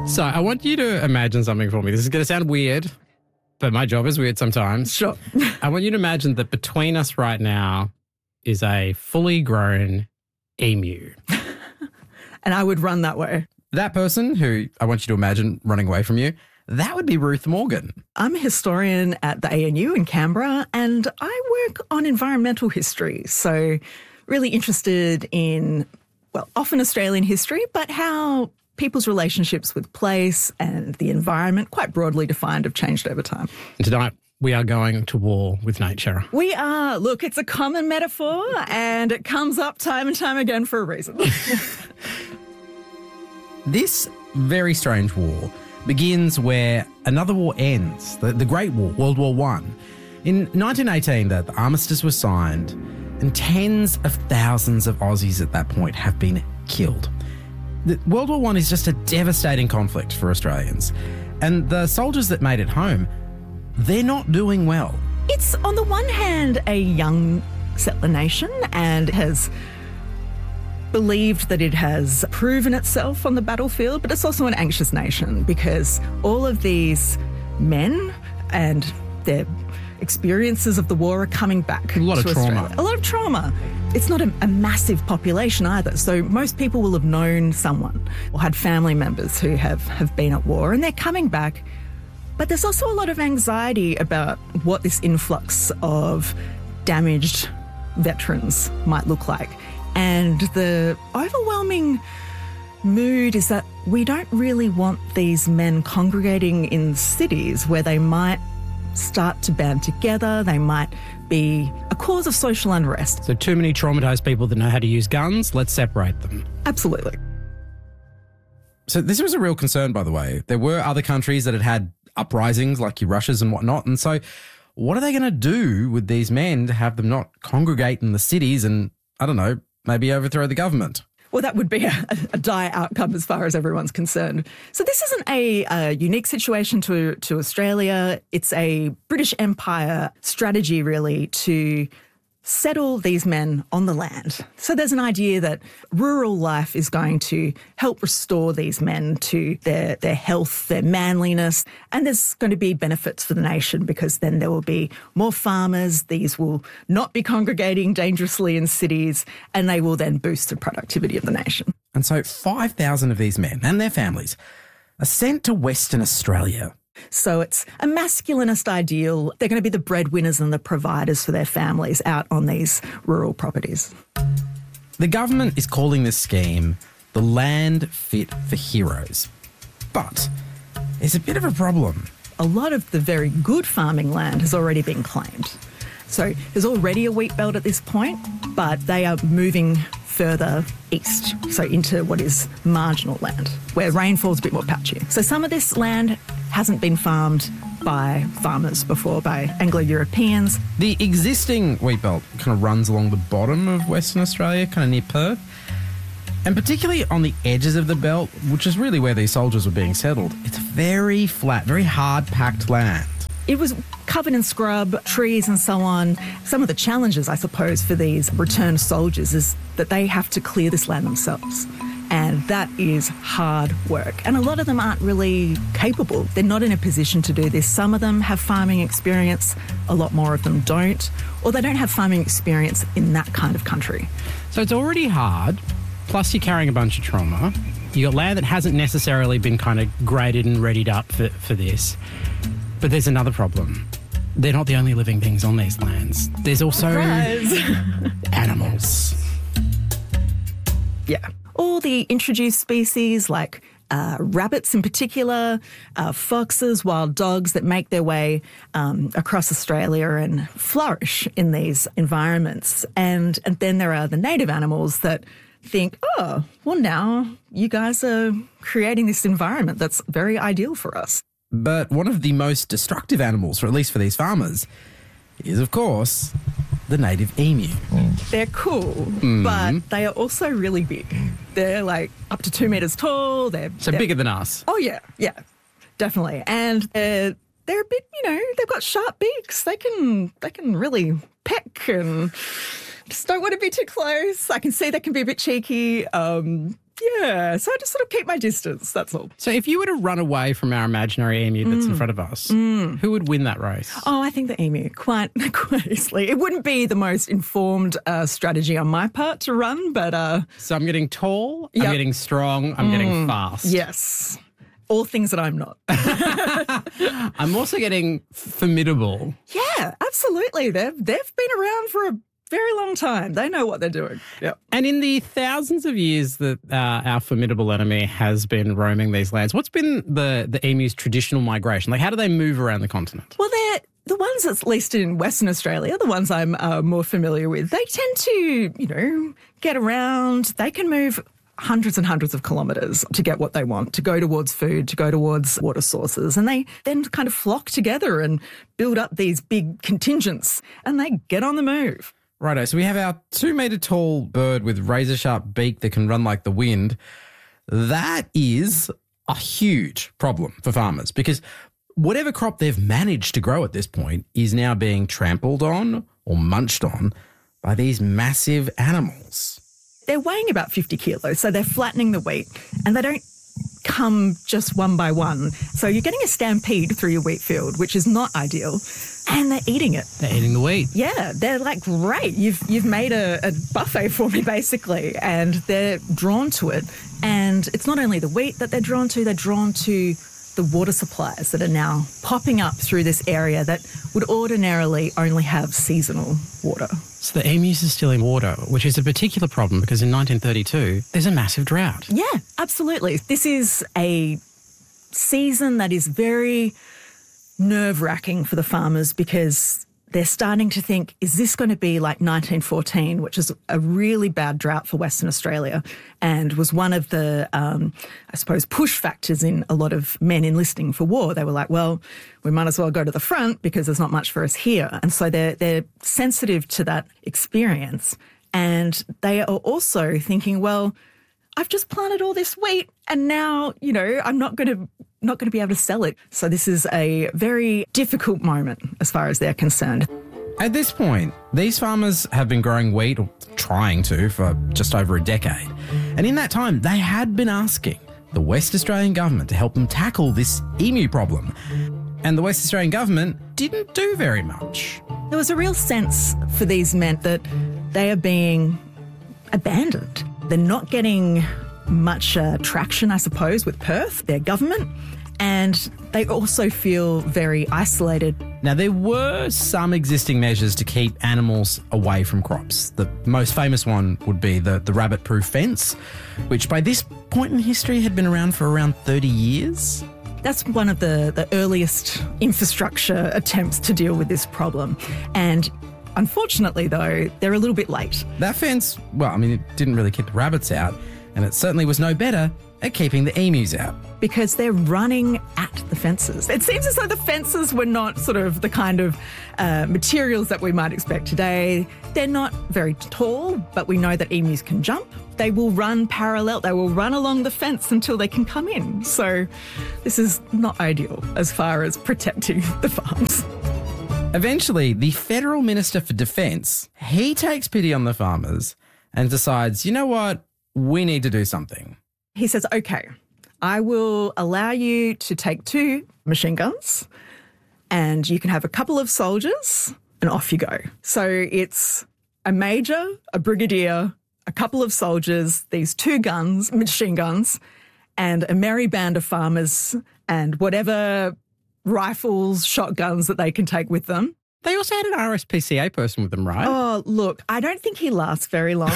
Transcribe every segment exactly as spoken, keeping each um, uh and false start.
So I want you to imagine something for me. This is going to sound weird, but my job is weird sometimes. Sure. I want you to imagine that between us right now is a fully grown emu. And I would run that way. That person who I want you to imagine running away from you, that would be Ruth Morgan. I'm a historian at the A N U in Canberra, and I work on environmental history. So really interested in, well, often Australian history, but how people's relationships with place and the environment, quite broadly defined, have changed over time. And tonight we are going to war with nature. We are. Look, it's a common metaphor, and it comes up time and time again for a reason. This very strange war begins where another war ends, the, the Great War, World War One. In nineteen eighteen, the, the armistice was signed, and tens of thousands of Aussies at that point have been killed. The, World War One is just a devastating conflict for Australians, and the soldiers that made it home, they're not doing well. It's, on the one hand, a young settler nation and has believed that it has proven itself on the battlefield, but it's also an anxious nation because all of these men and their experiences of the war are coming back. A lot of to trauma. Australia. A lot of trauma. It's not a, a massive population either, so most people will have known someone or had family members who have, have been at war, and they're coming back. But there's also a lot of anxiety about what this influx of damaged veterans might look like. And the overwhelming mood is that we don't really want these men congregating in cities where they might start to band together, they might be a cause of social unrest. So too many traumatised people that know how to use guns, let's separate them. Absolutely. So this was a real concern, by the way. There were other countries that had had uprisings like your Russias and whatnot. And so what are they going to do with these men to have them not congregate in the cities and, I don't know, maybe overthrow the government? Well, that would be a, a dire outcome as far as everyone's concerned. So this isn't a, a unique situation to, to Australia. It's a British Empire strategy, really, to settle these men on the land. So there's an idea that rural life is going to help restore these men to their, their health, their manliness, and there's going to be benefits for the nation because then there will be more farmers, these will not be congregating dangerously in cities, and they will then boost the productivity of the nation. And so five thousand of these men and their families are sent to Western Australia. So it's a masculinist ideal. They're going to be the breadwinners and the providers for their families out on these rural properties. The government is calling this scheme the Land Fit for Heroes. But there's a bit of a problem. A lot of the very good farming land has already been claimed. So there's already a wheat belt at this point, but they are moving further east, so into what is marginal land, where rainfall's a bit more patchy. So some of this land hasn't been farmed by farmers before, by Anglo-Europeans. The existing wheat belt kind of runs along the bottom of Western Australia, kind of near Perth. And particularly on the edges of the belt, which is really where these soldiers were being settled, it's very flat, very hard-packed land. It was covered in scrub, trees and so on. Some of the challenges, I suppose, for these returned soldiers is that they have to clear this land themselves. And that is hard work. And a lot of them aren't really capable. They're not in a position to do this. Some of them have farming experience, a lot more of them don't, or they don't have farming experience in that kind of country. So it's already hard, plus you're carrying a bunch of trauma. You've got land that hasn't necessarily been kind of graded and readied up for, for this. But there's another problem. They're not the only living things on these lands. There's also animals. Yeah. All the introduced species like uh, rabbits in particular, uh, foxes, wild dogs that make their way um, across Australia and flourish in these environments. And, and then there are the native animals that think, oh, well, now you guys are creating this environment that's very ideal for us. But one of the most destructive animals, or at least for these farmers, is, of course, the native emu. They're cool, mm. but they are also really big. They're like up to two metres tall. They're So they're, bigger than us. Oh, yeah, yeah, definitely. And they're, they're a bit, you know, they've got sharp beaks. They can, they can really peck and just don't want to be too close. I can see they can be a bit cheeky. Um, Yeah, so I just sort of keep my distance, that's all. So if you were to run away from our imaginary emu that's Mm. in front of us, mm. who would win that race? Oh, I think the emu, quite, quite easily. It wouldn't be the most informed uh, strategy on my part to run, but... Uh, so I'm getting tall, Yep. I'm getting strong, I'm Mm. getting fast. yes. All things that I'm not. I'm also getting formidable. Yeah, absolutely. They've, they've been around for a very long time. They know what they're doing. Yep. And in the thousands of years that uh, our formidable enemy has been roaming these lands, what's been the, the emu's traditional migration? Like, how do they move around the continent? Well, they're the ones, at least in Western Australia, the ones I'm uh, more familiar with, they tend to, you know, get around. They can move hundreds and hundreds of kilometres to get what they want, to go towards food, to go towards water sources. And they then kind of flock together and build up these big contingents and they get on the move. Righto, so we have our two metre tall bird with razor sharp beak that can run like the wind. That is a huge problem for farmers because whatever crop they've managed to grow at this point is now being trampled on or munched on by these massive animals. They're weighing about fifty kilos, so they're flattening the wheat and they don't come just one by one. So you're getting a stampede through your wheat field, which is not ideal, and they're eating it. They're eating the wheat. Yeah, they're like, great, you've you've made a, a buffet for me, basically, and they're drawn to it. And it's not only the wheat that they're drawn to, they're drawn to the water supplies that are now popping up through this area that would ordinarily only have seasonal water. So the emus are stealing water, which is a particular problem because in nineteen thirty-two, there's a massive drought. Yeah, absolutely. This is a season that is very nerve-wracking for the farmers because they're starting to think, is this going to be like nineteen fourteen, which is a really bad drought for Western Australia and was one of the, um, I suppose, push factors in a lot of men enlisting for war. They were like, well, we might as well go to the front because there's not much for us here. And so they're, they're sensitive to that experience. And they are also thinking, well, I've just planted all this wheat and now, you know, I'm not going to not going to be able to sell it. So this is a very difficult moment as far as they're concerned. At this point, these farmers have been growing wheat, or trying to, for just over a decade. And in that time, they had been asking the West Australian government to help them tackle this emu problem. And the West Australian government didn't do very much. There was a real sense for these men that they are being abandoned. They're not getting much uh, traction, I suppose, with Perth, their government, and they also feel very isolated. Now, there were some existing measures to keep animals away from crops. The most famous one would be the, the rabbit-proof fence, which by this point in history had been around for around thirty years. That's one of the, the earliest infrastructure attempts to deal with this problem. And unfortunately, though, they're a little bit late. That fence, well, I mean, it didn't really keep the rabbits out, and it certainly was no better at keeping the emus out. Because they're running at the fences. It seems as though the fences were not sort of the kind of uh, materials that we might expect today. They're not very tall, but we know that emus can jump. They will run parallel. They will run along the fence until they can come in. So this is not ideal as far as protecting the farms. Eventually, the Federal Minister for Defence, he takes pity on the farmers and decides, you know what, we need to do something. He says, okay, I will allow you to take two machine guns and you can have a couple of soldiers and off you go. So it's a major, a brigadier, a couple of soldiers, these two guns, machine guns, and a merry band of farmers and whatever rifles, shotguns that they can take with them. They also had an R S P C A person with them, right? Oh, look, I don't think he lasts very long.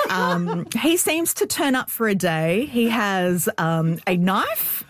um, he seems to turn up for a day. He has um, a knife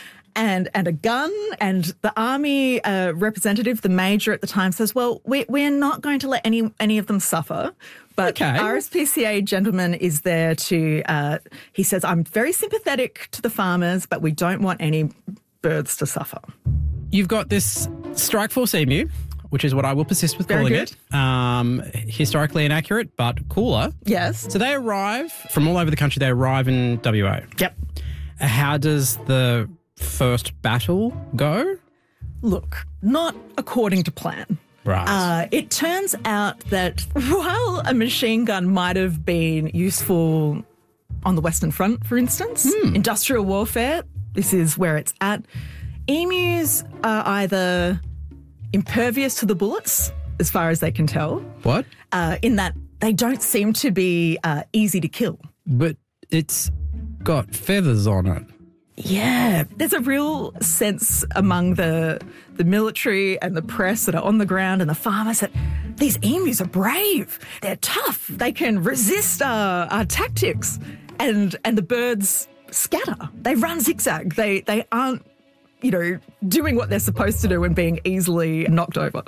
and and a gun, and the army uh, representative, the major at the time, says, well, we, we're not going to let any any of them suffer. But Okay. the R S P C A gentleman is there to, uh, he says, I'm very sympathetic to the farmers, but we don't want any birds to suffer. You've got this Strike Force emu, which is what I will persist with Very calling good. it. Um, historically inaccurate, but cooler. Yes. So they arrive from all over the country. They arrive in W A. Yep. How does the first battle go? Look, not according to plan. Right. Uh, it turns out that while a machine gun might have been useful on the Western Front, for instance. Hmm. Industrial warfare, this is where it's at. Emus are either impervious to the bullets, as far as they can tell, What? uh, in that they don't seem to be uh, easy to kill. But it's got feathers on it. Yeah, there's a real sense among the the military and the press that are on the ground and the farmers that these emus are brave. They're tough. They can resist our, our tactics. And and the birds scatter. They run zigzag. They they aren't, you know, doing what they're supposed to do and being easily knocked over.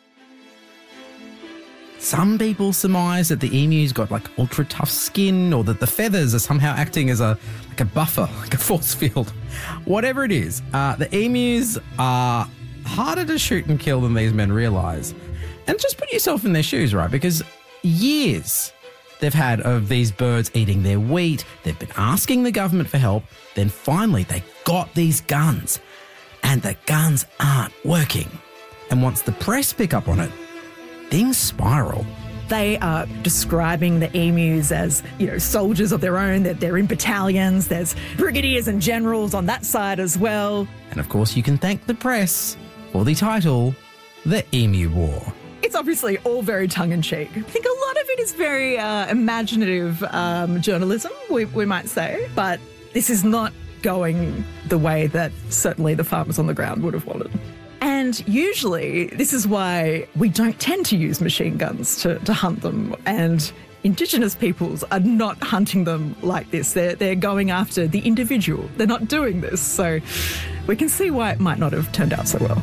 Some people surmise that the emu's got like ultra tough skin, or that the feathers are somehow acting as a like a buffer, like a force field. Whatever it is, uh, the emus are harder to shoot and kill than these men realise. And just put yourself in their shoes, right? Because years they've had of these birds eating their wheat. They've been asking the government for help. Then finally they got these guns, and the guns aren't working. And once the press pick up on it, things spiral. They are describing the emus as, you know, soldiers of their own. They're, they're in battalions. There's brigadiers and generals on that side as well. And of course, you can thank the press for the title, The Emu War. It's obviously all very tongue-in-cheek. I think a lot of it is very uh, imaginative um, journalism, we, we might say. But this is not going the way that certainly the farmers on the ground would have wanted. And usually this is why we don't tend to use machine guns to, to hunt them. And Indigenous peoples are not hunting them like this. They're, they're going after the individual. They're not doing this. So we can see why it might not have turned out so well.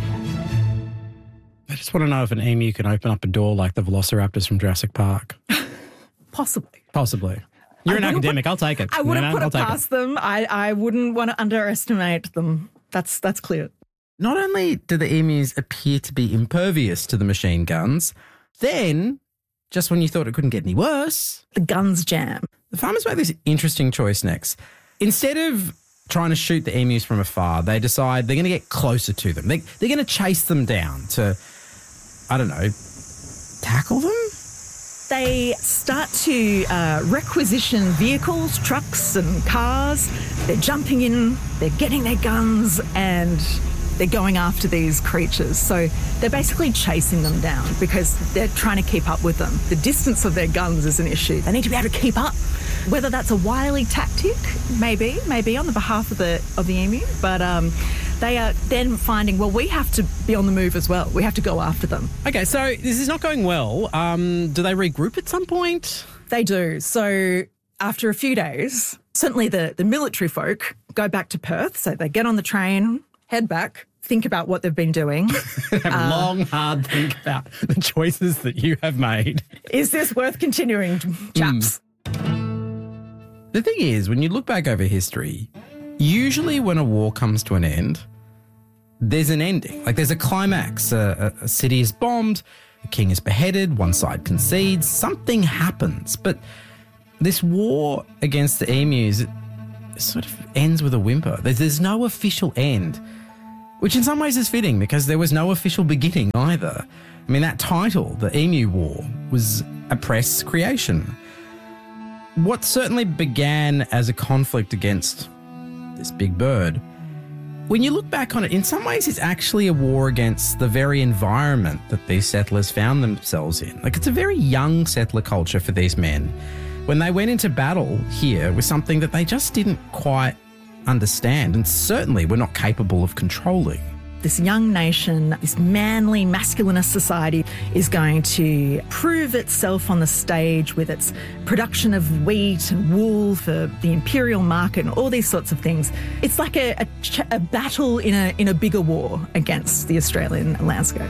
I just want to know if an emu can open up a door like the velociraptors from Jurassic Park. Possibly. Possibly. You're I an wouldn't academic. put- I'll take it. I wouldn't No, no, put I'll it take past them. I, I wouldn't want to underestimate them. That's that's clear. Not only do the emus appear to be impervious to the machine guns, then, just when you thought it couldn't get any worse, The guns jam. the farmers made this interesting choice next. Instead of trying to shoot the emus from afar, they decide they're going to get closer to them. They, they're going to chase them down to, I don't know, tackle them? They start to uh, requisition vehicles, trucks and cars. They're jumping in, they're getting their guns, and they're going after these creatures. So they're basically chasing them down because they're trying to keep up with them. The distance of their guns is an issue. They need to be able to keep up. Whether that's a wily tactic, maybe, maybe on the behalf of the of the emu, but um, they are then finding, well, we have to be on the move as well. We have to go after them. Okay, so this is not going well. Um, do they regroup at some point? They do. So after a few days, certainly the, the military folk go back to Perth. So they get on the train, head back, think about what they've been doing. Have a long, hard think about the choices that you have made. Is this worth continuing, chaps? The thing is, when you look back over history, usually when a war comes to an end, there's an ending. Like there's a climax. A, a, a city is bombed, a king is beheaded, one side concedes, something happens. But this war against the emus, it sort of ends with a whimper. There's, there's no official end, which in some ways is fitting because there was no official beginning either. I mean, that title, the Emu War, was a press creation. What certainly began as a conflict against this big bird, when you look back on it, in some ways it's actually a war against the very environment that these settlers found themselves in. Like, it's a very young settler culture for these men. When they went into battle here with something that they just didn't quite understand and certainly were not capable of controlling. This young nation, this manly, masculinist society is going to prove itself on the stage with its production of wheat and wool for the imperial market and all these sorts of things. It's like a, a, ch- a battle in a, in a bigger war against the Australian landscape.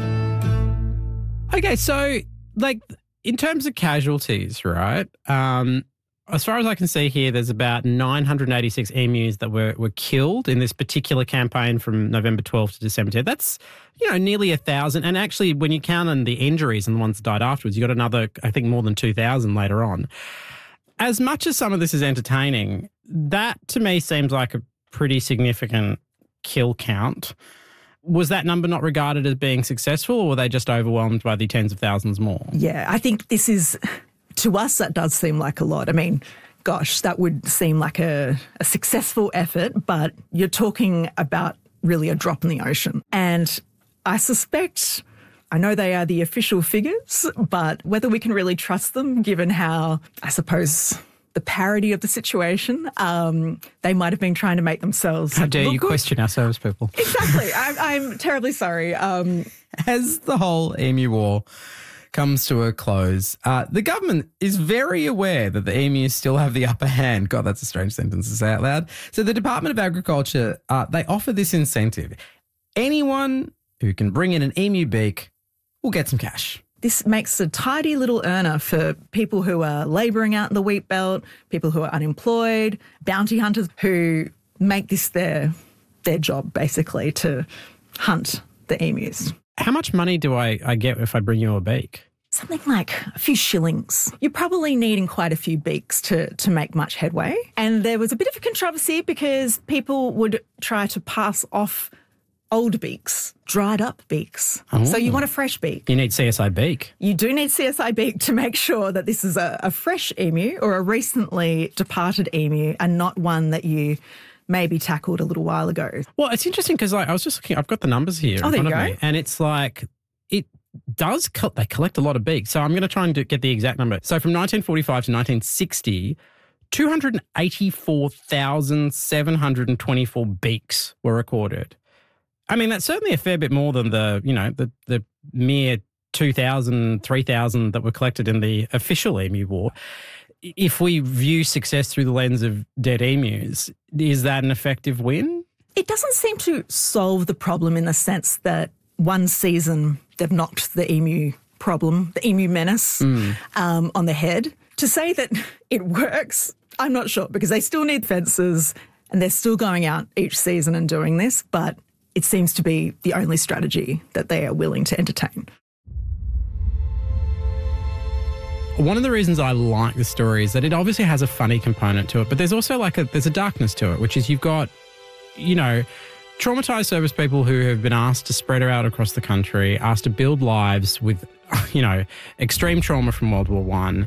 Okay, so, like, in terms of casualties, right, um, as far as I can see here, there's about nine hundred eighty-six emus that were, were killed in this particular campaign from November twelfth to December tenth. That's, you know, nearly a thousand. And actually, when you count on the injuries and the ones that died afterwards, you got another, I think, more than two thousand later on. As much as some of this is entertaining, that to me seems like a pretty significant kill count. Was that number not regarded as being successful, or were they just overwhelmed by the tens of thousands more? Yeah, I think this is, to us, that does seem like a lot. I mean, gosh, that would seem like a, a successful effort, but you're talking about really a drop in the ocean. And I suspect, I know they are the official figures, but whether we can really trust them given how, I suppose, the parody of the situation, um, they might have been trying to make themselves How dare look you good. question our service people? Exactly. I'm, I'm terribly sorry. Um, As the whole emu war comes to a close, uh, the government is very aware that the emus still have the upper hand. God, that's a strange sentence to say out loud. So the Department of Agriculture, uh, they offer this incentive. Anyone who can bring in an emu beak will get some cash. This makes a tidy little earner for people who are labouring out in the wheat belt, people who are unemployed, bounty hunters who make this their their job, basically, to hunt the emus. How much money do I, I get if I bring you a beak? Something like a few shillings. You're probably needing quite a few beaks to, to make much headway. And there was a bit of a controversy because people would try to pass off old beaks, dried up beaks. Oh. So you want a fresh beak. You need C S I beak. You do need C S I beak to make sure that this is a, a fresh emu or a recently departed emu and not one that you maybe tackled a little while ago. Well, it's interesting because like, I was just looking, I've got the numbers here Oh, in there front you of go. me, and it's like, it does, co- they collect a lot of beaks. So I'm going to try and do, get the exact number. So from nineteen forty-five to nineteen sixty, two hundred eighty-four thousand seven hundred twenty-four beaks were recorded. I mean, that's certainly a fair bit more than the, you know, the, the mere two thousand, three thousand that were collected in the official emu war. If we view success through the lens of dead emus, is that an effective win? It doesn't seem to solve the problem in the sense that one season they've knocked the emu problem, the emu menace, mm. um, on the head. To say that it works, I'm not sure, because they still need fences and they're still going out each season and doing this, but it seems to be the only strategy that they are willing to entertain. One of the reasons I like the story is that it obviously has a funny component to it, but there's also like a, there's a darkness to it, which is you've got, you know, traumatised service people who have been asked to spread out across the country, asked to build lives with, you know, extreme trauma from World War One.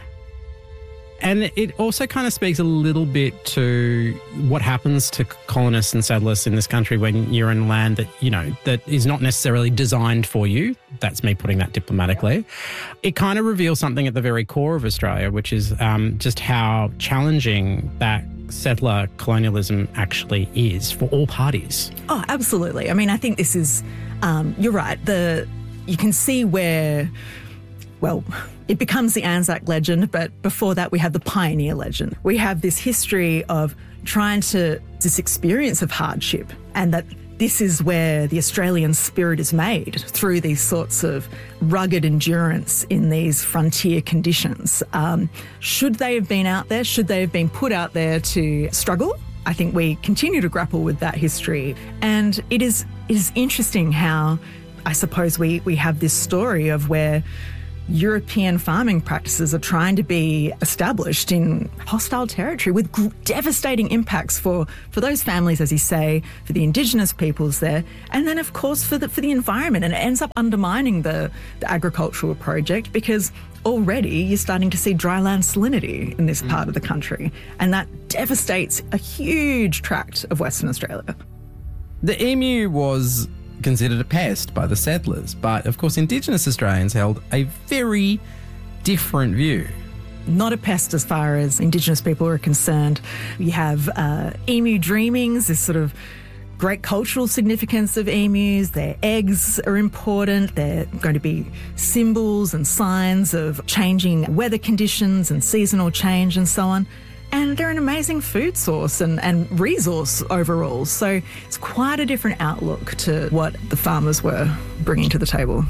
And it also kind of speaks a little bit to what happens to colonists and settlers in this country when you're in land that, you know, that is not necessarily designed for you. That's me putting that diplomatically. It kind of reveals something at the very core of Australia, which is um, just how challenging that settler colonialism actually is for all parties. Oh, absolutely. I mean, I think this is, um, you're right. The you can see where, well, it becomes the Anzac legend, but before that we have the pioneer legend. We have this history of trying to, this experience of hardship, and that this is where the Australian spirit is made, through these sorts of rugged endurance in these frontier conditions. Um, should they have been out there? Should they have been put out there to struggle? I think we continue to grapple with that history. And it is, it is interesting how, I suppose, we, we have this story of where European farming practices are trying to be established in hostile territory with g- devastating impacts for, for those families, as you say, for the Indigenous peoples there, and then, of course, for the, for the environment. And it ends up undermining the, the agricultural project because already you're starting to see dryland salinity in this mm. part of the country, and that devastates a huge tract of Western Australia. The emu was considered a pest by the settlers, but of course Indigenous Australians held a very different view. Not a pest as far as Indigenous people are concerned. You have uh, emu dreamings, this sort of great cultural significance of emus. Their eggs are important. They're going to be symbols and signs of changing weather conditions and seasonal change and so on. And they're an amazing food source and, and resource overall. So it's quite a different outlook to what the farmers were bringing to the table.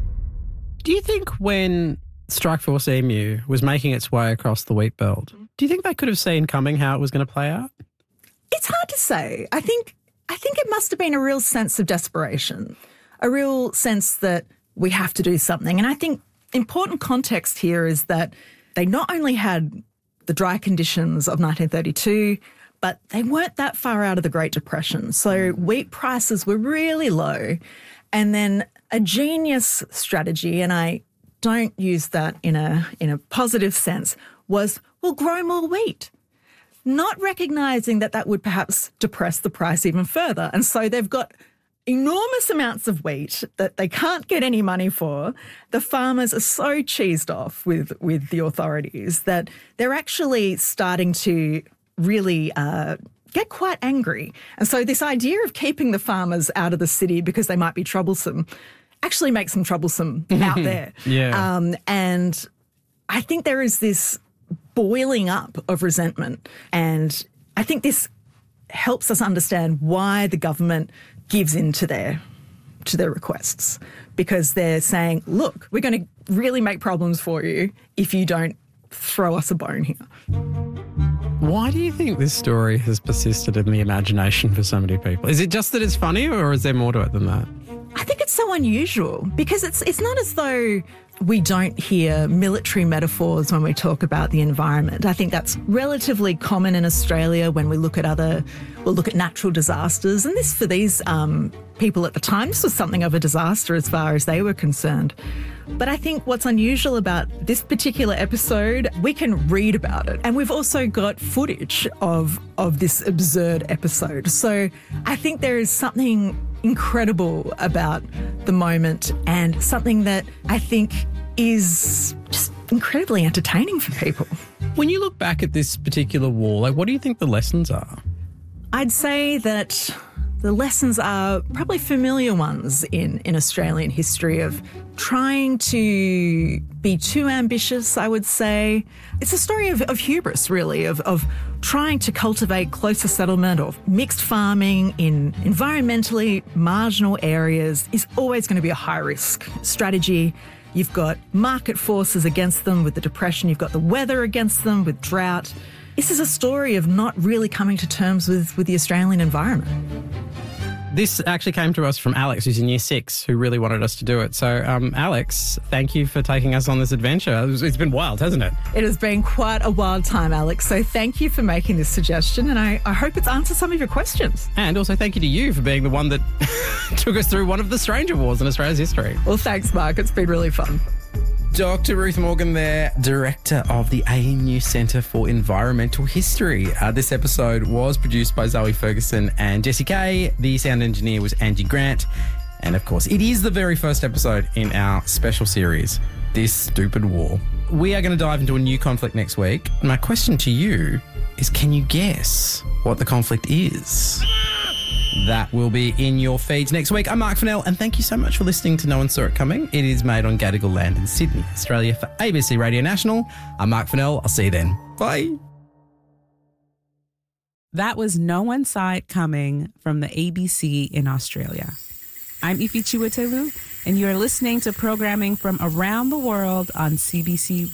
Do you think when Strike Force Emu was making its way across the wheat belt, do you think they could have seen coming how it was going to play out? It's hard to say. I think I think it must have been a real sense of desperation, a real sense that we have to do something. And I think important context here is that they not only had the dry conditions of nineteen thirty-two, but they weren't that far out of the Great Depression. So wheat prices were really low. And then a genius strategy, and I don't use that in a in a positive sense, was, we'll grow more wheat, not recognising that that would perhaps depress the price even further. And so they've got enormous amounts of wheat that they can't get any money for. The farmers are so cheesed off with, with the authorities that they're actually starting to really uh, get quite angry. And so this idea of keeping the farmers out of the city because they might be troublesome actually makes them troublesome out there. Yeah. Um, and I think there is this boiling up of resentment. And I think this helps us understand why the government gives in to their, to their requests, because they're saying, look, we're going to really make problems for you if you don't throw us a bone here. Why do you think this story has persisted in the imagination for so many people? Is it just that it's funny, or is there more to it than that? I think it's so unusual because it's it's not as though we don't hear military metaphors when we talk about the environment. I think that's relatively common in Australia when we look at other, we'll look at natural disasters. And this, for these um, people at the time, this was something of a disaster as far as they were concerned. But I think what's unusual about this particular episode, we can read about it. And we've also got footage of, of this absurd episode. So I think there is something incredible about the moment and something that I think is just incredibly entertaining for people. When you look back at this particular war, like, what do you think the lessons are? I'd say that the lessons are probably familiar ones in, in Australian history of trying to be too ambitious, I would say. It's a story of, of hubris, really, of, of trying to cultivate closer settlement or mixed farming in environmentally marginal areas is always going to be a high-risk strategy. You've got market forces against them with the depression. You've got the weather against them with drought. This is a story of not really coming to terms with, with the Australian environment. This actually came to us from Alex, who's in year six, who really wanted us to do it. So, um, Alex, thank you for taking us on this adventure. It's been wild, hasn't it? It has been quite a wild time, Alex. So thank you for making this suggestion, and I, I hope it's answered some of your questions. And also thank you to you for being the one that took us through one of the stranger wars in Australia's history. Well, thanks, Mark. It's been really fun. Doctor Ruth Morgan there, Director of the A N U Centre for Environmental History. Uh, this episode was produced by Zoe Ferguson and Jessie Kay. The sound engineer was Angie Grant. And, of course, it is the very first episode in our special series, This Stupid War. We are going to dive into a new conflict next week. My question to you is, can you guess what the conflict is? That will be in your feeds next week. I'm Mark Fennell, and thank you so much for listening to No One Saw It Coming. It is made on Gadigal land in Sydney, Australia for A B C Radio National. I'm Mark Fennell. I'll see you then. Bye. That was No One Saw It Coming from the A B C in Australia. I'm Ifi Chiwetelu, and you're listening to programming from around the world on C B C